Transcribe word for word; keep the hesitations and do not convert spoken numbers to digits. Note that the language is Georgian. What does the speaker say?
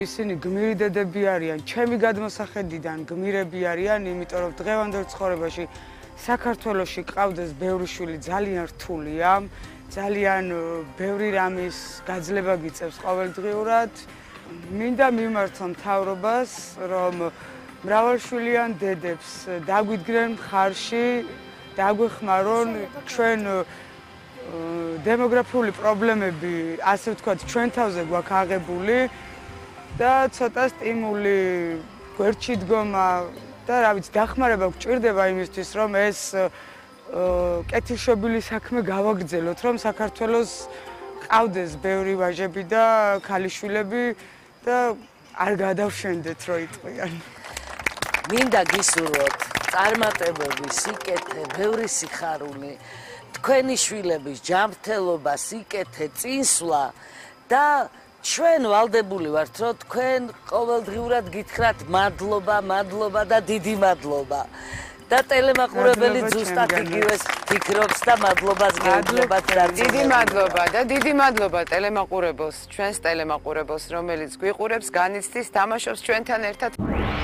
ისინი გმირი დედები არიან, ჩემი გადმოსახედიდან გმირები არიან, იმიტომ რომ დღევანდელ ცხოვრებაში საქართველოში ყავდეს ბევრი შვილი ძალიან რთულია, ძალიან ბევრი რამის გაძლება გიწევს ყოველდღიურად. მინდა მიმართო მთავრობას, რომ მრავალშვილიან დედებს დაგვიდგნენ მხარში, დაგვეხმარონ ჩვენ დემოგრაფიული პრობლემები, ასე ვთქვათ, ჩვენ თავზე გვაქვს აღებული და ცოტა სტიმული გვერდში დგომა და რა ვიცი, დახმარება გვჭირდება იმისთვის, რომ ეს კეთილშობილი საქმე გავაგრძელოთ, რომ საქართველოს ყავდეს ბევრი ვაჟები და ქალიშვილები და არ გადავშენდეთ რო იტყვიან. მინდა გისურვოთ წარმატებები, სიკეთე, ბევრი სიხარული, თქვენი შვილების ჯანმრთელობა, სიკეთე, წინსვლა და ჩვენ ვალდებული ვართ, რომ თქვენ ყოველდღიურად გითხრათ მადლობა, მადლობა და დიდი მადლობა. და ტელემაყურებელი ზუსტად იგივეს ფიქრობს და მადლობას გეუბნებათ და დიდი მადლობა და დიდი მადლობა ტელემაყურებელს, ჩვენს ტელემაყურებელს, რომელიც გვიყურებს, განიცდის, თამაშობს ჩვენთან ერთად.